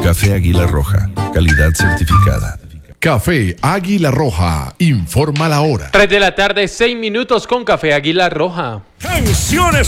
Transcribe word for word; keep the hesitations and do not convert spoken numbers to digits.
Café Águila Roja, calidad certificada. Café Águila Roja, informa la hora. tres de la tarde, seis minutos con Café Águila Roja. Canciones